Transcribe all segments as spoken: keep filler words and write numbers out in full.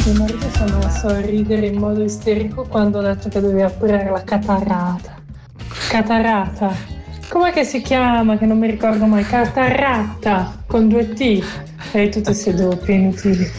Mio marito si è messo a ridere in modo isterico quando ho detto che dovevi aprire la catarata. Catarata. Com'è che si chiama? Che non mi ricordo mai. Cataratta con due T. E tutte queste doppie inutili.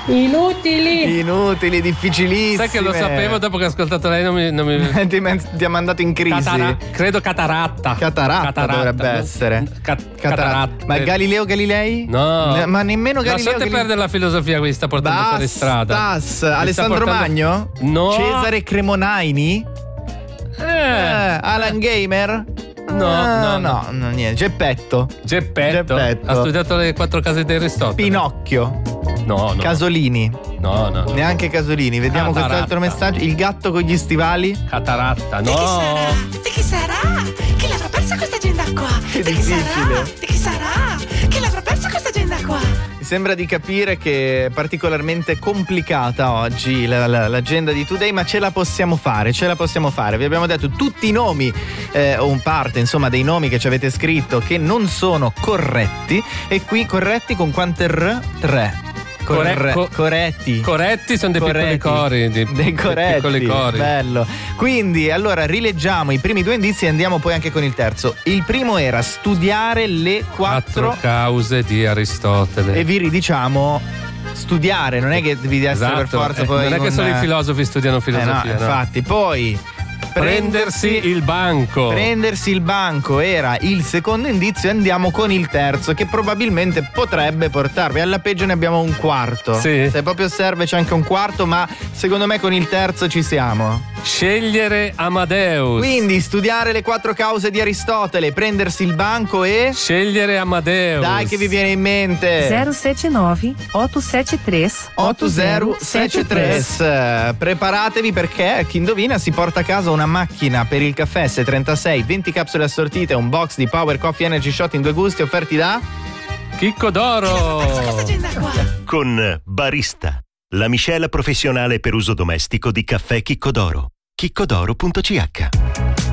Inutili! Inutili, difficilissime. Sai che lo sapevo dopo che ho ascoltato lei, non mi. Non mi... ti, ti ha mandato in crisi. Catara- credo cataratta. Cataratta, cataratta dovrebbe no? essere. Cat- cataratta. cataratta. Ma Galileo Galilei? No. Ne- ma nemmeno Galileo Lasciate Galilei. perdere la filosofia qui, sta portando Basta, fuori strada. Alessandro portando... Magno? No. Cesare Cremonaini? Eh. Eh, Alan Gamer? No, Ah, no, no, no, niente. Geppetto. Geppetto. Geppetto. Ha studiato le quattro case di Aristotele. Pinocchio. No, no. Casolini. No, no. Neanche Casolini. Vediamo Cataratta. quest'altro messaggio. Il gatto con gli stivali. Cataratta, no. Di chi sarà? Di chi sarà? Che l'avrà persa questa agenda qua? Che Di chi sarà? difficile. Di chi sarà? Che l'avrà persa questa agenda qua? Mi sembra di capire che è particolarmente complicata oggi la, la, l'agenda di Today, ma ce la possiamo fare, ce la possiamo fare. Vi abbiamo detto tutti i nomi, eh, o un parte insomma dei nomi che ci avete scritto che non sono corretti, e qui corretti con quante R? Tre. Corre- Corre- co- corretti. Corretti sono dei Corretti. piccoli cori. Di, Dei coretti. piccoli cori. Bello. Quindi, allora, rileggiamo i primi due indizi e andiamo poi anche con il terzo. Il primo era studiare le quattro, Quattro cause di Aristotele. e vi ridiciamo studiare, non è che devi essere Esatto. per forza Eh, poi non è che un- solo i filosofi studiano Eh, filosofia. no, no. infatti, poi Prendersi il banco. Prendersi il banco era il secondo indizio, e andiamo con il terzo, che probabilmente potrebbe portarvi. Alla peggio ne abbiamo un quarto. Sì. Se proprio serve c'è anche un quarto, ma secondo me con il terzo ci siamo. Scegliere Amadeus. Quindi studiare le quattro cause di Aristotele, prendersi il banco e Scegliere Amadeus. dai, che vi viene in mente? zero sette nove otto sette tre otto zero sette tre. Preparatevi, perché chi indovina si porta a casa una macchina per il caffè S trentasei, venti capsule assortite, un box di Power Coffee Energy Shot in due gusti offerti da Chicco d'Oro. Persa questa agenda qua? Con Barista, la miscela professionale per uso domestico di caffè Chicco d'Oro. chiccodoro punto c h